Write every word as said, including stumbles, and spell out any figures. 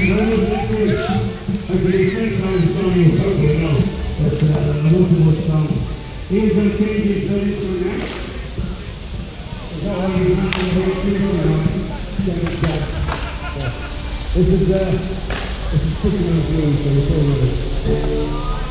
He's going to change his voice for now. Is that why you're not going to hear This is, uh, this is Christmas room, so it's all right.